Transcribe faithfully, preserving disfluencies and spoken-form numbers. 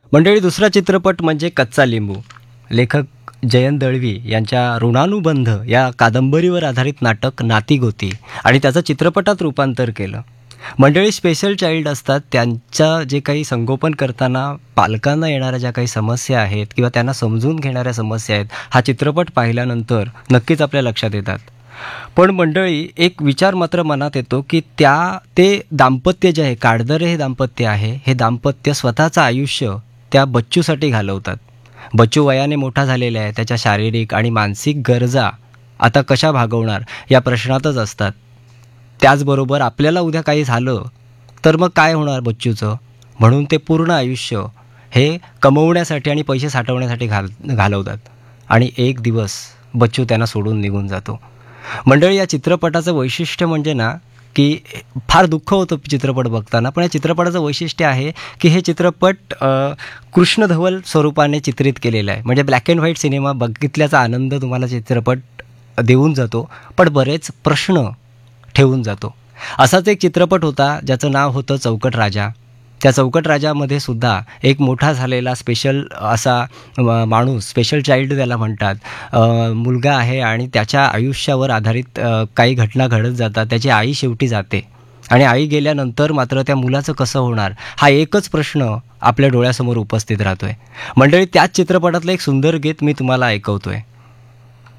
मंडळी, दुसरा चित्रपट म्हणजे कच्चा लिंबू. लेखक जयंत दळवी यांच्या ऋणानुबंध या कादंबरीवर आधारित नाटक नातीगोती आणि त्याचं चित्रपटात रूपांतर केलं. मंडळी, स्पेशल चाइल्ड असतात, त्यांचं जे काही संगोपन करताना पालकांना येणाऱ्या ज्या काही समस्या आहेत किंवा त्यांना समजून घेणाऱ्या समस्या आहेत, हा चित्रपट पाहिल्यानंतर नक्कीच आपल्या लक्षात येतात. पण मंडळी, एक विचार मात्र मनात येतो की त्या ते दाम्पत्य जे आहे, काडदरे हे दाम्पत्य आहे, हे दाम्पत्य स्वतःचं आयुष्य त्या बच्चूसाठी घालवतात. बच्चू वयाने मोठा झालेला आहे, त्याच्या शारीरिक आणि मानसिक गरजा आता कशा भागवणार या प्रश्नातच असतात. त्याचबरोबर आपल्याला उद्या काही झालं तर मग काय होणार बच्चूचं, म्हणून ते पूर्ण आयुष्य हे कमवण्यासाठी आणि पैसे साठवण्यासाठी घाल घालवतात आणि एक दिवस बच्चू त्यांना सोडून निघून जातो. मंडळी, या चित्रपटाचं वैशिष्ट्य म्हणजे ना की फार दुःख होतं चित्रपट बघताना, पण या चित्रपटाचं वैशिष्ट्य आहे की हे चित्रपट अ, कृष्णधवल स्वरूपाने चित्रित केलेलं आहे. म्हणजे ब्लॅक अँड व्हाईट सिनेमा बघितल्याचा आनंद तुम्हाला चित्रपट देऊन जातो, पण बरेच प्रश्न ठेवून जातो. असाच एक चित्रपट होता ज्याचं नाव होतं चौकट राजा. त्या चौकट राजामध्ये सुद्धा एक मोठा झालेला स्पेशल असा अ, माणूस, स्पेशल चाइल्ड त्याला म्हणतात, अ, मुलगा आहे आणि त्याच्या आयुष्यावर आधारित अ, काही घटना घडत जातात. त्याची आई शेवटी जाते आणि आई गेल्यानंतर मात्र त्या मुलाचं कसं होणार, हा एकच प्रश्न आपल्या डोळ्यासमोर उपस्थित राहतोय. मंडळी, त्याच चित्रपटातलं एक सुंदर गीत मी तुम्हाला ऐकवतोय.